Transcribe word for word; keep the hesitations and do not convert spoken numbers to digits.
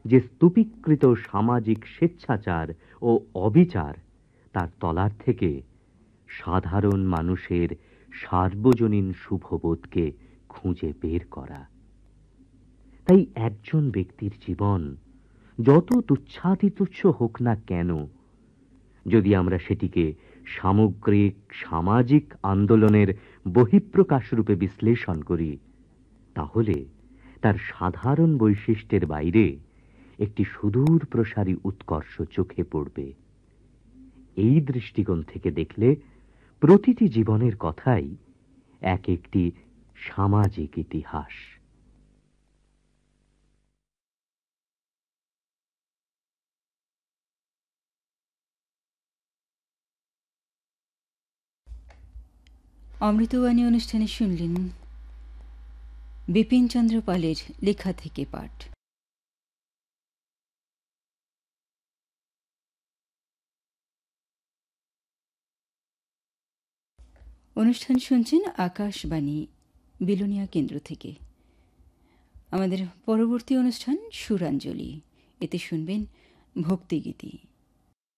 যে স্তূপীকৃত সামাজিক স্বেচ্ছাচার ও অবিচার, তার তলার থেকে সাধারণ মানুষের সার্বজনীন শুভবোধকে খুঁজে বের করা। তাই একজন ব্যক্তির জীবন যত তুচ্ছাতিতুচ্ছ হোক না কেন, যদি আমরা সেটিকে সামগ্রিক সামাজিক আন্দোলনের বহিঃপ্রকাশ রূপে বিশ্লেষণ করি, তাহলে তার সাধারণ বৈশিষ্ট্যের বাইরে একটি সুদূর প্রসারী উৎকর্ষ চোখে পড়বে। এই দৃষ্টিকোণ থেকে দেখলে প্রতিটি জীবনের কথাই এক একটি সামাজিক ইতিহাস। অমৃতবাণী অনুষ্ঠানে শুনলেন বিপিন চন্দ্র পালের লেখা থেকে পাঠ। অনুষ্ঠান শুনছেন আকাশবাণী বিলোনিয়া কেন্দ্র থেকে। আমাদের পরবর্তী অনুষ্ঠান সুরাঞ্জলি, এতে শুনবেন ভক্তিগীতি।